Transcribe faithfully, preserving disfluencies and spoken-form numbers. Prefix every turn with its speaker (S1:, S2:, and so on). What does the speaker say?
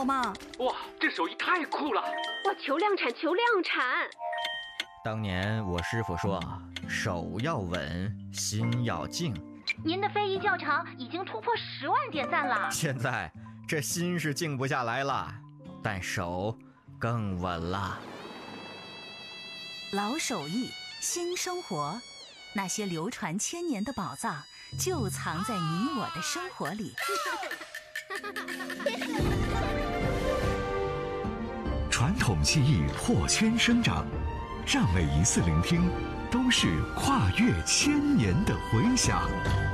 S1: 好吗？
S2: 哇，这手艺太酷了！
S3: 哇，求量产，求量产！
S4: 当年我师傅说，手要稳，心要静。
S5: 您的非遗教场已经突破十万点赞了。
S4: 现在这心是静不下来了，但手更稳了。
S1: 老手艺，新生活，那些流传千年的宝藏，就藏在你我的生活里。
S6: 传统技艺破圈生长，让每一次聆听都是跨越千年的回响。